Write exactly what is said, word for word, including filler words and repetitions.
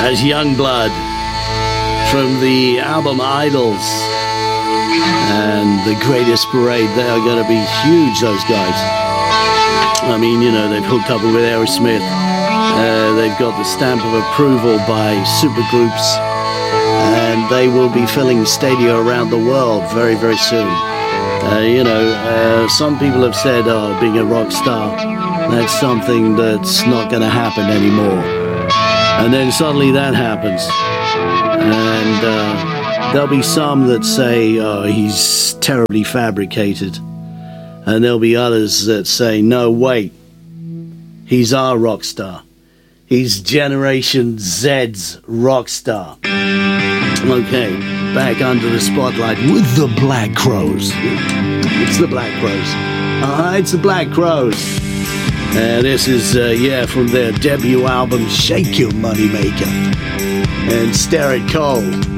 As Youngblood from the album Idols and The Greatest Parade. They are going to be huge, those guys. I mean, you know, they've hooked up with Aerosmith. Uh, they've got the stamp of approval by supergroups, and they will be filling stadia around the world very, very soon. Uh, you know, uh, some people have said, oh, being a rock star, that's something that's not going to happen anymore. And then suddenly that happens. And uh, there'll be some that say, oh, he's terribly fabricated. And there'll be others that say, no, wait, he's our rock star. He's Generation Z's rock star. Okay, back under the spotlight with the Black Crowes. It's the Black Crowes. Uh-huh, it's the Black Crowes. Uh, this is, uh, yeah, from their debut album, Shake Your Moneymaker. And Stare It Cold.